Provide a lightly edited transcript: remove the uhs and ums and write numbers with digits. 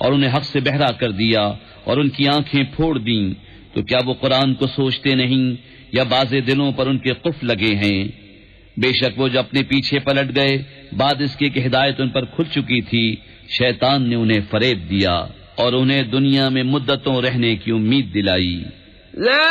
और उन्हें हक से बहरा कर दिया और उनकी आंखें फोड़ दी, तो क्या वो कुरान को सोचते नहीं या बाज़े दिलों पर उनके कुफ लगे हैं? बेशक वो जो अपने पीछे पलट गए बाद इसके कि हिदायत उन पर खुल चुकी थी, शैतान ने उन्हें फरेब दिया और उन्हें दुनिया में मुद्दतों रहने की उम्मीद दिलाई।